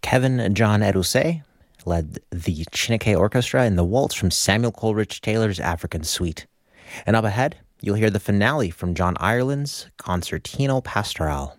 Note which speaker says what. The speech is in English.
Speaker 1: Kevin John Edusei led the Chineke Orchestra in the waltz from Samuel Coleridge Taylor's African Suite. And up ahead, you'll hear the finale from John Ireland's Concertino Pastoral.